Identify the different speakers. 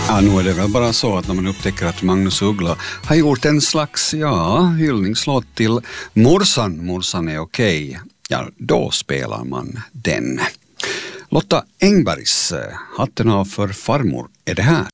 Speaker 1: Ja, nu är det väl bara så att när man upptäcker att Magnus Uggla har gjort en slags, hyllningslåt till morsan. Morsan är okej. Ja, då spelar man den. Lotta Engbergs Hatten av för farmor är det här.